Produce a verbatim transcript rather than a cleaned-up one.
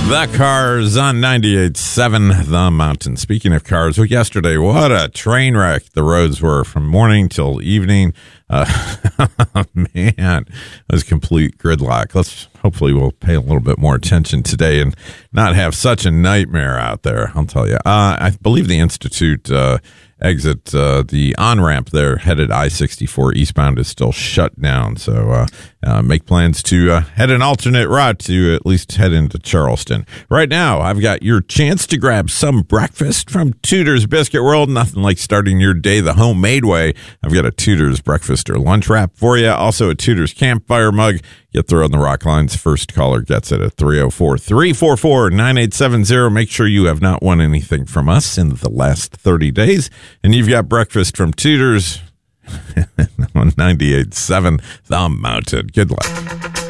The Cars on ninety-eight point seven The Mountain. Speaking of cars, well, yesterday, what a train wreck the roads were from morning till evening. Uh, man, it was complete gridlock. Let's hopefully we'll pay a little bit more attention today and not have such a nightmare out there. I'll tell you. Uh, I believe the Institute uh, exit, uh, the on-ramp there headed I sixty-four eastbound is still shut down. So uh, uh, make plans to uh, head an alternate route to at least head into Charleston. Right now, I've got your chance to grab some breakfast from Tudor's Biscuit World. Nothing like starting your day the homemade way. I've got a Tudor's breakfast or lunch wrap for you. Also a Tudor's campfire mug. Get through on the rock lines. First caller gets it at three oh four, three four four, nine eight seven zero. Make sure you have not won anything from us in the last thirty days. And you've got breakfast from Tudor's on ninety-eight point seven The Mountain. Good luck.